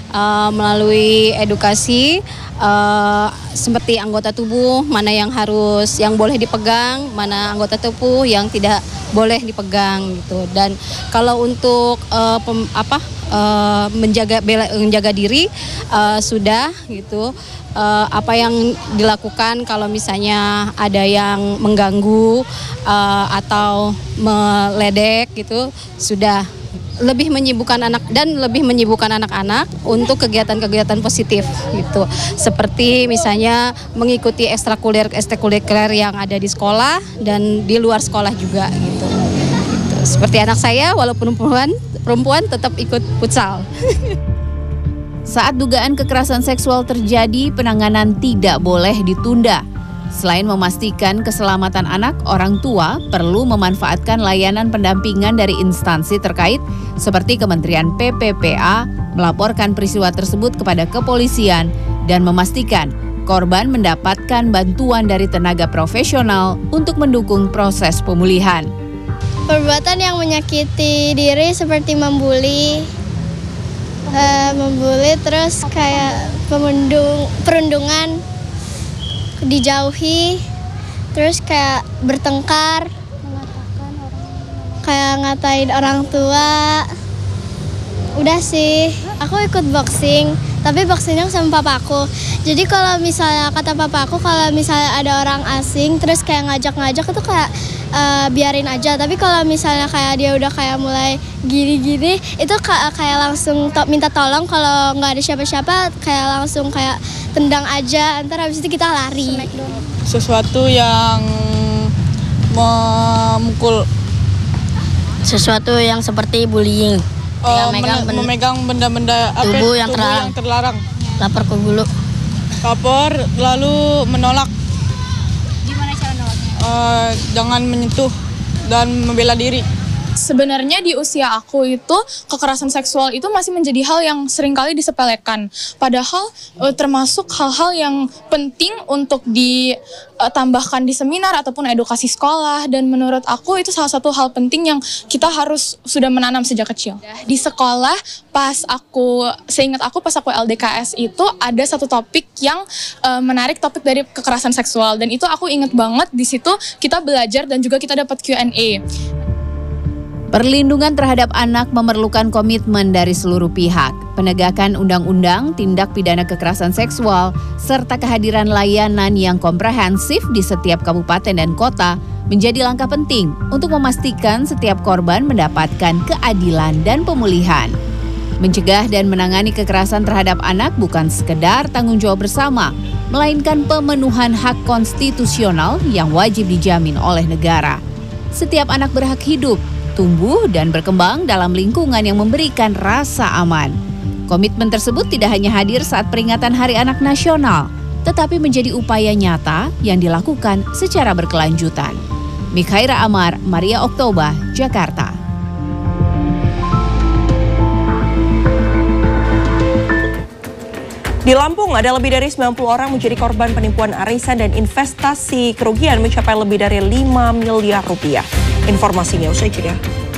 melalui edukasi seperti anggota tubuh mana yang boleh dipegang, mana anggota tubuh yang tidak boleh dipegang gitu. Dan kalau untuk menjaga diri sudah gitu. Apa yang dilakukan kalau misalnya ada yang mengganggu atau meledek gitu sudah lebih menyibukkan anak-anak untuk kegiatan-kegiatan positif gitu. Seperti misalnya mengikuti ekstrakurikuler yang ada di sekolah dan di luar sekolah juga gitu. Seperti anak saya walaupun perempuan tetap ikut futsal. Saat dugaan kekerasan seksual terjadi, penanganan tidak boleh ditunda. Selain memastikan keselamatan anak, orang tua perlu memanfaatkan layanan pendampingan dari instansi terkait seperti Kementerian PPPA, melaporkan peristiwa tersebut kepada kepolisian, dan memastikan korban mendapatkan bantuan dari tenaga profesional untuk mendukung proses pemulihan. Perbuatan yang menyakiti diri seperti membuli terus kayak perundungan, dijauhi, terus kayak bertengkar, kayak ngatain orang tua. Udah sih, aku ikut boxing, tapi boxingnya sama papaku. Jadi kalau misalnya kata papaku, kalau misalnya ada orang asing terus kayak ngajak-ngajak itu kayak biarin aja. Tapi kalau misalnya kayak dia udah kayak mulai gini-gini, itu kayak langsung minta tolong. Kalau nggak ada siapa-siapa kayak langsung kayak tendang aja, ntar habis itu kita lari. Sesuatu yang memukul. Sesuatu yang seperti bullying. Memegang benda-benda tubuh yang terlarang. Lapor ke guru. Lapor lalu menolak. Gimana cara nolaknya? Jangan menyentuh dan membela diri. Sebenarnya di usia aku itu kekerasan seksual itu masih menjadi hal yang seringkali disepelekan. Padahal termasuk hal-hal yang penting untuk ditambahkan di seminar ataupun edukasi sekolah. Dan menurut aku itu salah satu hal penting yang kita harus sudah menanam sejak kecil. Di sekolah seingat aku pas aku LDKS itu ada satu topik yang menarik, topik dari kekerasan seksual. Dan itu aku ingat banget, di situ kita belajar dan juga kita dapat Q&A. Perlindungan terhadap anak memerlukan komitmen dari seluruh pihak. Penegakan undang-undang tindak pidana kekerasan seksual serta kehadiran layanan yang komprehensif di setiap kabupaten dan kota menjadi langkah penting untuk memastikan setiap korban mendapatkan keadilan dan pemulihan. Mencegah dan menangani kekerasan terhadap anak bukan sekedar tanggung jawab bersama, melainkan pemenuhan hak konstitusional yang wajib dijamin oleh negara. Setiap anak berhak hidup, tumbuh dan berkembang dalam lingkungan yang memberikan rasa aman. Komitmen tersebut tidak hanya hadir saat peringatan Hari Anak Nasional, tetapi menjadi upaya nyata yang dilakukan secara berkelanjutan. Mikhaira Amar, Maria Oktoba, Jakarta. Di Lampung, ada lebih dari 90 orang menjadi korban penipuan arisan dan investasi kerugian mencapai lebih dari 5 miliar rupiah. Informasinya usai jeda.